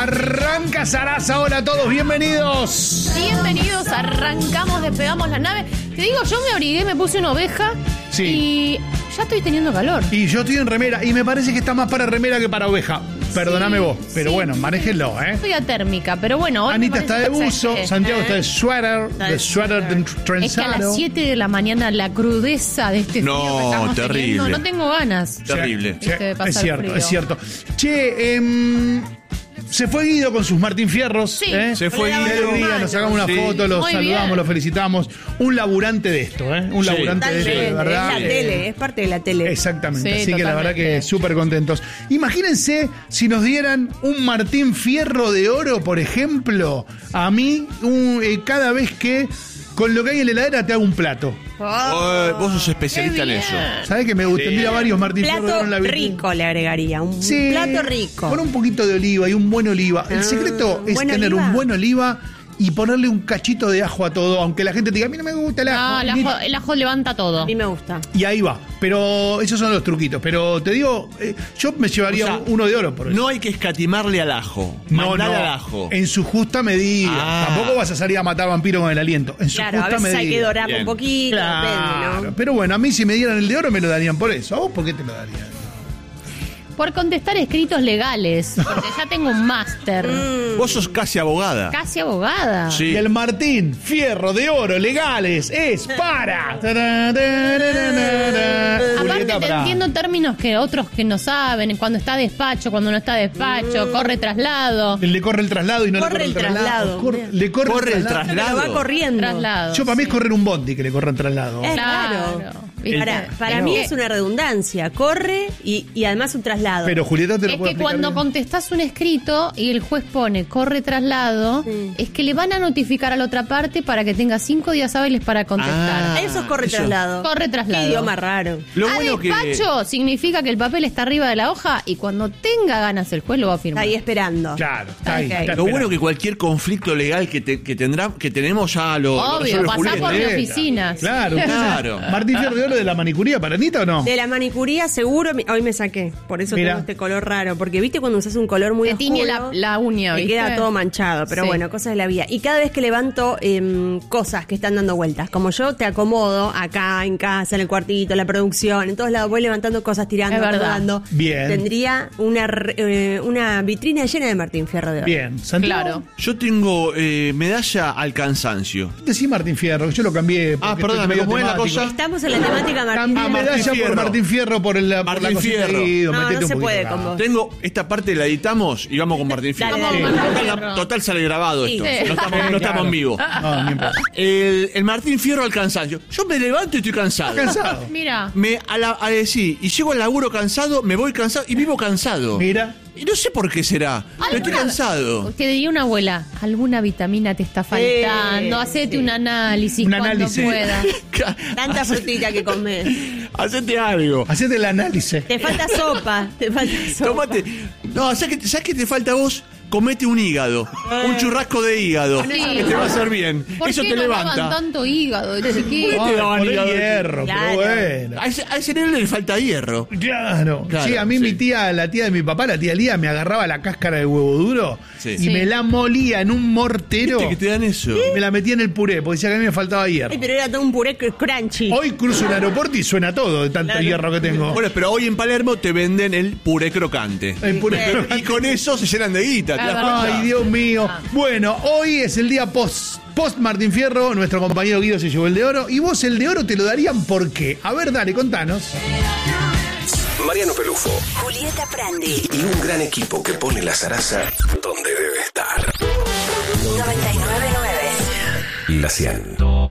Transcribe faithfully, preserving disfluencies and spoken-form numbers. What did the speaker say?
Arranca Sarasa, hola a todos, bienvenidos. Bienvenidos, arrancamos, despegamos la nave. Te digo, yo me abrigué, me puse una oveja Sí. y ya estoy teniendo calor. Y yo estoy en remera y me parece que está más para remera que para oveja. Perdóname Sí, vos, pero sí, bueno, sí. manéjenlo, ¿eh? Estoy atérmica, pero bueno. Hoy Anita me está de parece buzo, que- Santiago ¿eh? está de suéter, Está de de suéter de Es que a trenzado. las siete de la mañana la crudeza de este No, frío que estamos terrible. teniendo, no tengo ganas. Terrible. Sí, Viste, de pasar es cierto, frío. es cierto. Che, eh, se fue Guido con sus Martín Fierros. Sí. ¿eh? Se fue Qué Guido. alegría, nos sacamos una Sí. foto, lo Muy saludamos, bien. lo felicitamos. Un laburante de esto, ¿eh? Un Sí. laburante de esto, de Totalmente, verdad. es la Eh, tele, es parte de la tele. Exactamente, Sí, así que la verdad totalmente. que súper contentos. Imagínense si nos dieran un Martín Fierro de oro, por ejemplo, a mí, un, eh, cada vez que con lo que hay en la heladera te hago un plato. Oh, vos sos especialista en Qué eso. bien. ¿Sabés que me tendría varios Martín Fierro de oro Plato en la vitrina? rico le agregaría, un Sí, plato rico. Con un poquito de oliva y un buen oliva. El Ah, secreto es ¿buen tener oliva? un buen oliva y ponerle un cachito de ajo a todo, aunque la gente te diga, a mí no me gusta el ajo. No, el ajo, el ajo levanta todo. A mí me gusta. Y ahí va. Pero esos son los truquitos. Pero te digo, eh, yo me llevaría O sea, uno de oro por eso. No hay que escatimarle al ajo. No, Mandale no. al ajo. En su justa medida. Ah. Tampoco vas a salir a matar vampiro con el aliento. En su Claro, a justa veces medida. hay que dorarlo Bien. un poquito, Claro. depende, ¿no? Pero bueno, a mí si me dieran el de oro me lo darían por eso. ¿A vos por qué te lo darían? Por contestar escritos legales, porque ya tengo un máster. Vos sos casi abogada. Casi abogada. Sí. Y el Martín Fierro de oro legales es para. Aparte Julieta, te pará. entiendo términos que otros que no saben, cuando está despacho, cuando no está despacho, corre traslado. Le corre el traslado y no Corre le corre el el traslado. traslado. Corre- le corre, Corre el el traslado. traslado. Pero va corriendo. Traslado. Yo para mí es correr un bondi que le corran traslado. Es Claro. raro. ¿Viste? Para, para Pero- mí es una redundancia. Corre y, y además un traslado. Pero Julieta te lo Es puede que explicar cuando bien. contestás un escrito y el juez pone corre traslado, Sí. es que le van a notificar a la otra parte para que tenga cinco días hábiles para contestar. Ah. Eso es corre eso. traslado. Corre traslado. Qué idioma raro. Lo a bueno que. despacho significa que el papel está arriba de la hoja y cuando tenga ganas el juez lo va a Está firmar. ahí esperando. Claro, está ahí. Ok. está Lo esperando. bueno que cualquier conflicto legal que, te- que tendrá, que tenemos ya lo, lo Obvio, resuelve pasá Julieta. por mi Julieta. oficina. Claro, Claro. Martín Fierro de oro de la manicuría para Anita o no? De la manicuría seguro, mi- hoy me saqué, por eso Mira. tengo este color raro, porque viste cuando usas un color muy Te tiñe oscuro, la- la uña, te ¿viste? queda todo manchado, pero Sí. bueno, cosas de la vida. Y cada vez que levanto em, cosas que están dando vueltas, como yo te acomodo acá en casa, en el cuartito, en la producción, en todos lados voy levantando cosas, tirando, Es verdad. acomodando. Bien. Tendría una re- eh, una vitrina llena de Martín Fierro de oro. Bien, Santiago. Claro. Yo tengo eh, medalla al cansancio. Decí Martín Fierro, que yo lo cambié. Ah, porque perdóname, estoy medio ¿cómo es la temático. cosa? Estamos en la temática Martín Cambié Ah, Martín medalla por Fierro. Martín Fierro por, el, por la Martín cosita Fierro. de Guido. No, metete no un se poquito puede acá. con vos. Tengo esta parte, la editamos y vamos con Martín Fierro. Dale, dale. Vamos, Martín Total, Fierro. total sale grabado Sí. esto. Sí. No estamos, no estamos en vivo. No, ni importa. El, el Martín Fierro al cansancio. Yo me levanto y estoy cansado. Cansado. Mira, Me, a, la, a decir, y llego al laburo cansado, me voy cansado y vivo cansado. Mira. Y no sé por qué será, pero estoy cansado. te diría una abuela, alguna vitamina te está faltando, Eh, hacete sí. un análisis Un cuando análisis. puedas. Tanta frutita que comes. Hacete algo. Hacete el análisis. Te falta sopa, te falta sopa. Tomate. No, ¿sabes qué, ¿sabes qué te falta a vos? Comete un hígado. Un churrasco de hígado. Sí. Que te va a hacer bien. ¿Por Eso qué te no levanta. daban tanto hígado de chiquito? Ay, daban por el hígado. hierro, Claro. pero bueno. A ese, a ese nene le falta hierro. Claro. Claro, Sí, a mí sí. mi tía, la tía de mi papá, la tía Lía, me agarraba la cáscara de huevo duro Sí. y Sí. me la molía en un mortero ¿Viste que te dan eso? y me la metía en el puré, porque decía que a mí me faltaba hierro. Ay, pero era todo un puré cr- crunchy. Hoy cruzo un aeropuerto y suena todo de tanto Claro. hierro que tengo. Bueno, pero hoy en Palermo te venden el puré crocante. El puré Sí. crocante. Y con eso se llenan de guita. ¿te das Ah, cuenta? Ay, Dios mío. Bueno, hoy es el día post, post Martín Fierro. Nuestro compañero Guido se llevó el de oro. Y vos el de oro te lo darían ¿por qué? A ver, dale, contanos. Mariano Pelufo Julieta Prandi, y un gran equipo que pone la zaraza donde debe estar. noventa y nueve punto nueve. La cien.